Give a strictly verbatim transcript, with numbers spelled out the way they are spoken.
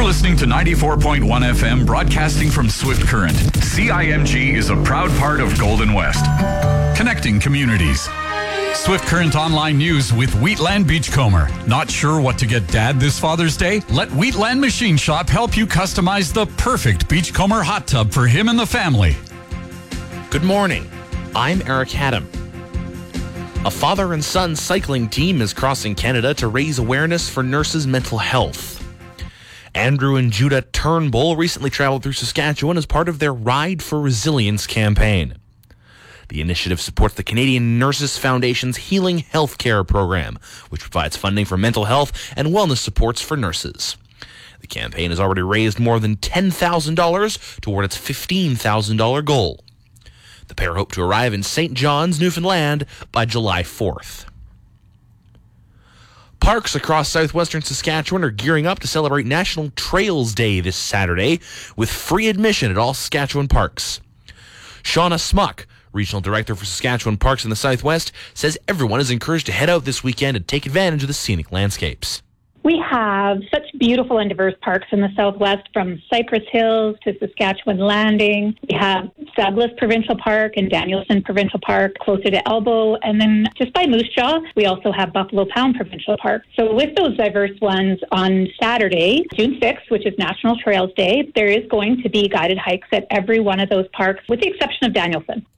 listening to ninety-four point one F M, broadcasting from Swift Current. C I M G is a proud part of Golden West, connecting communities. Swift Current Online News with Wheatland Beachcomber. Not sure what to get Dad this Father's Day? Let Wheatland Machine Shop help you customize the perfect Beachcomber hot tub for him and the family. Good morning. I'm Eric Haddam. A father and son cycling team is crossing Canada to raise awareness for nurses' mental health. Andrew and Judah Turnbull recently traveled through Saskatchewan as part of their Ride for Resilience campaign. The initiative supports the Canadian Nurses Foundation's Healing Healthcare program, which provides funding for mental health and wellness supports for nurses. The campaign has already raised more than ten thousand dollars toward its fifteen thousand dollars goal. The pair hope to arrive in Saint John's, Newfoundland by July fourth. Parks across southwestern Saskatchewan are gearing up to celebrate National Trails Day this Saturday with free admission at all Saskatchewan parks. Shauna Smuck, Regional Director for Saskatchewan Parks in the Southwest, says everyone is encouraged to head out this weekend and take advantage of the scenic landscapes. We have such beautiful and diverse parks in the Southwest, from Cypress Hills to Saskatchewan Landing. We have Douglas Provincial Park and Danielson Provincial Park closer to Elbow. And then just by Moose Jaw, we also have Buffalo Pound Provincial Park. So with those diverse ones, on Saturday, June sixth, which is National Trails Day, there is going to be guided hikes at every one of those parks, with the exception of Danielson.